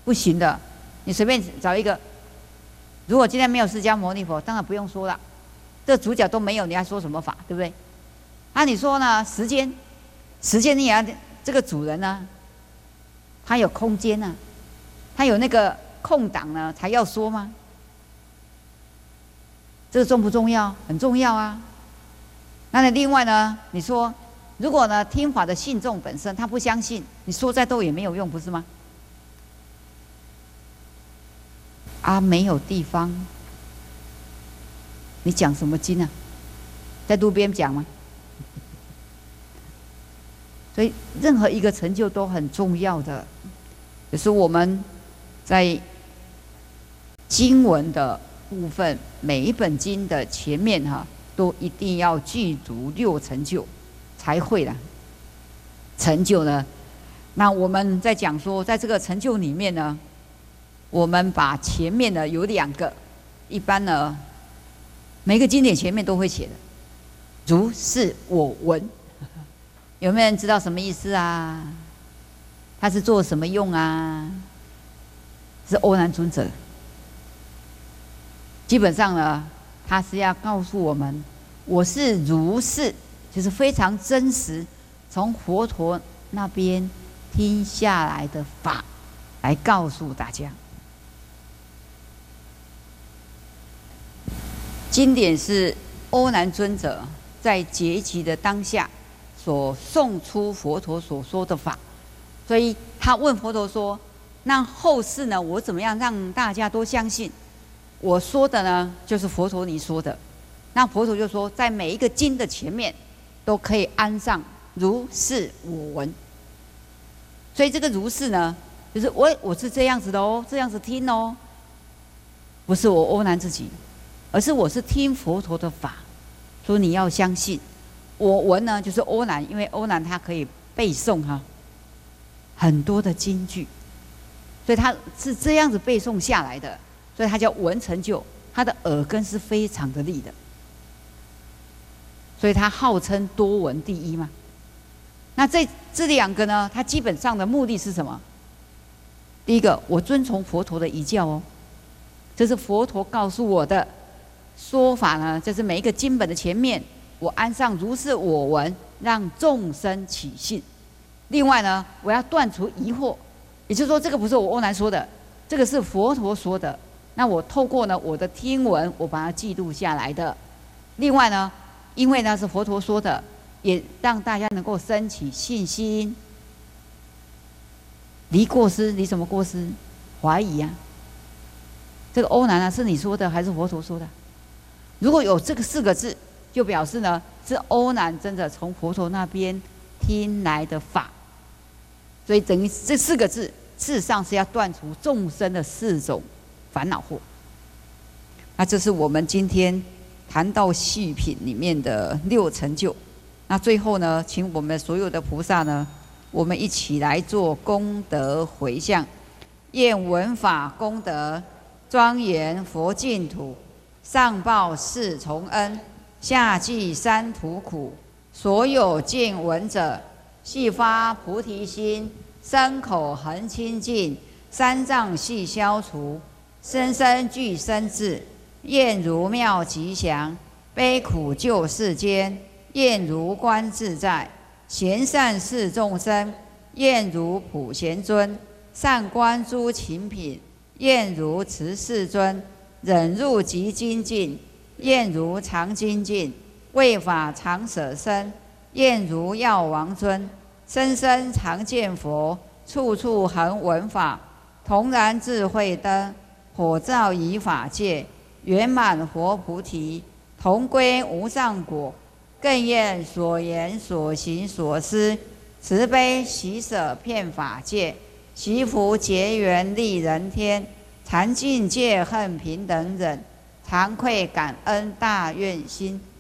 不行的。你随便找一个，如果今天没有释迦牟尼佛，当然不用说了，这主角都没有，你还说什么法，对不对？啊，你说呢？时间你也要这个主人呢，他有空间呢，他有那个空档呢，才要说吗？这个重不重要？很重要啊。那你另外呢？你说，如果呢听法的信众本身他不相信，你说再多也没有用，不是吗？啊，没有地方，你讲什么经啊？在路边讲吗？所以任何一个成就都很重要的，就是我们在经文的部分，每一本经的前面都一定要具足6成就才会啦。成就呢，那我们在讲说，在这个成就里面呢，我们把前面呢有2个，一般呢每个经典前面都会写的，如是我闻。有没有人知道什么意思啊？他是做什么用啊？是欧南尊者。基本上呢，他是要告诉我们，我是如是，就是非常真实，从佛陀那边听下来的法，来告诉大家。经典是欧南尊者在结集的当下所送出佛陀所说的法，所以他问佛陀说：“那后世呢，我怎么样让大家都相信我说的呢？就是佛陀你说的。”那佛陀就说，在每一个经的前面都可以安上如是我闻。所以这个如是呢，就是我是这样子的哦，这样子听哦，不是我欧南自己，而是我是听佛陀的法，说你要相信。我闻呢，就是欧南，因为欧南他可以背诵很多的经句，所以他是这样子背诵下来的，所以他叫闻成就，他的耳根是非常的利的，所以他号称多闻第一嘛。那这2个呢，他基本上的目的是什么？第一个，我遵从佛陀的遗教哦，这是佛陀告诉我的说法呢，就是每一个经本的前面，我安上如是我闻，让众生起信。另外呢，我要断除疑惑，也就是说，这个不是我欧南说的，这个是佛陀说的。那我透过呢我的听闻，我把它记录下来的。另外呢，因为呢是佛陀说的，也让大家能够升起信心。离过失，离什么过失？怀疑啊。这个欧南啊，是你说的还是佛陀说的？如果有这个4个字，就表示呢是欧南真的从佛陀那边听来的法，所以等于这4个字事实上是要断除众生的4种烦恼惑。那这是我们今天谈到细品里面的6成就。那最后呢，请我们所有的菩萨呢，我们一起来做功德回向，愿闻法功德庄严佛净土，上报4重恩，下济3途苦。所有见闻者，悉发菩提心，身口恒清净，三障悉消除，生生具身智，愿如妙吉祥，悲苦救世间，愿如观自在，贤善事众生，愿如普贤尊，善观诸勤品，愿如慈世尊，忍辱极精进，愿如常精进，为法常舍身，愿如药王尊，生生常见佛，处处恒闻法，同然智慧灯，火照以法界，圆满佛菩提，同归无上果。更愿所言所行所思，慈悲喜舍遍法界，祈福结缘利人天，常尽戒恨平等忍，常愧感恩大愿心。